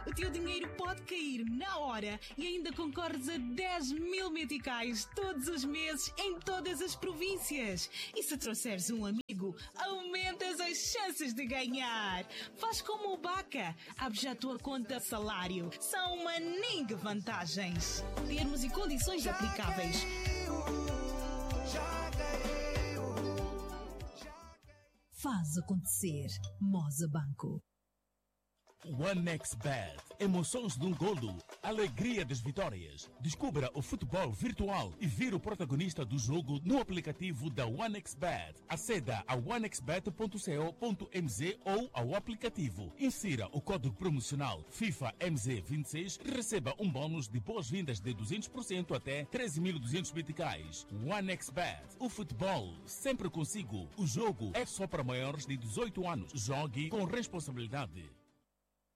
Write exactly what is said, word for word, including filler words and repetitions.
O teu dinheiro pode cair na hora e ainda concorres a dez mil meticais todos os meses em todas as províncias. E se trouxeres um amigo, aumentas as chances de ganhar. Faz como o Baca. Abre já a tua conta salário. São uma ningue vantagens. Termos e condições aplicáveis. Faz acontecer. Moza Banco. OneXBet. Emoções de um golo. Alegria das vitórias. Descubra o futebol virtual e vire o protagonista do jogo no aplicativo da OneXBet. Aceda a onexbet ponto co ponto mz ou ao aplicativo. Insira o código promocional FIFA M Z vinte e seis e receba um bônus de boas-vindas de duzentos por cento até treze mil e duzentos meticais. OneXBet. O futebol sempre consigo. O jogo é só para maiores de dezoito anos. Jogue com responsabilidade.